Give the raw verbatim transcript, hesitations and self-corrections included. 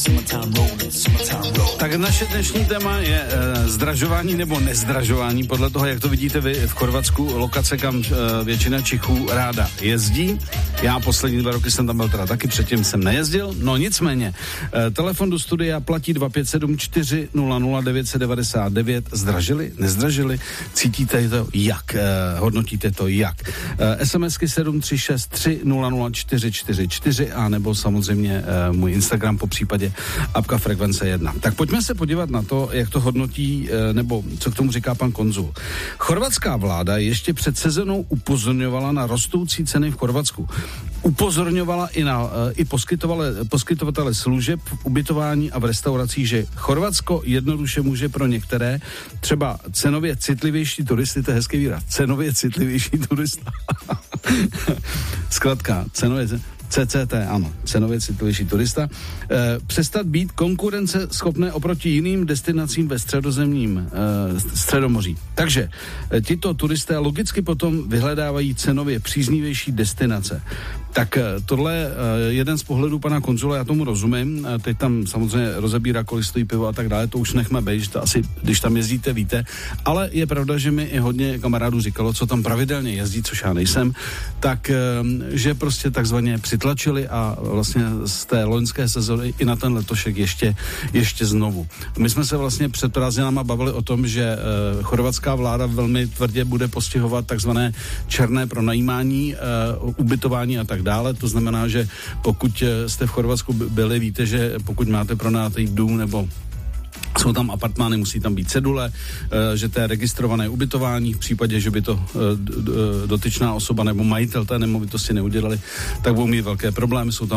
Tak naše dnešní téma je e, zdražování nebo nezdražování, podle toho, jak to vidíte vy v Chorvatsku, lokace, kam e, většina Čechů ráda jezdí. Já poslední dva roky jsem tam byl teda taky, předtím jsem nejezdil, no nicméně. E, telefon do studia platí dva pět sedm čtyři nula nula devět devět devět. Zdražili, nezdražili? Cítíte to jak? E, hodnotíte to jak? E, SMSky sedm tři šest tři nula nula čtyři čtyři čtyři a nebo samozřejmě e, můj Instagram, po případě apka Frekvence jedna. Tak pojďme se podívat na to, jak to hodnotí, nebo co k tomu říká pan konzul. Chorvatská vláda ještě před sezónou upozorňovala na rostoucí ceny v Chorvatsku. Upozorňovala i na i poskytovatele, poskytovatele služeb v ubytování a v restauracích, že Chorvatsko jednoduše může pro některé, třeba cenově citlivější turisty, to je hezký výraz, cenově citlivější turista. Zkrátka, cenově C C T, ano, cenově citlivější turista, e, přestat být konkurenceschopné oproti jiným destinacím ve středozemním e, středomoří. Takže e, tito turisté logicky potom vyhledávají cenově příznivější destinace. Tak e, tohle je e, jeden z pohledů pana konzula, já tomu rozumím, e, teď tam samozřejmě rozebírá, kolik stojí pivo a tak dále, to už nechme bejt, to asi, když tam jezdíte, víte, ale je pravda, že mi i hodně kamarádů říkalo, co tam pravidelně jezdí, což já nejsem, tak, e, že prostě takzvaně tlačili a vlastně z té loňské sezóny i na ten letošek ještě, ještě znovu. My jsme se vlastně před prázdninama bavili o tom, že e, chorvatská vláda velmi tvrdě bude postihovat takzvané černé pronajímání, e, ubytování a tak dále. To znamená, že pokud jste v Chorvatsku byli, víte, že pokud máte pronajatý dům nebo jsou tam apartmány, musí tam být cedule, že to je registrované ubytování, v případě, že by to dotyčná osoba nebo majitel té nemovitosti neudělali, tak budou mít velké problémy, jsou tam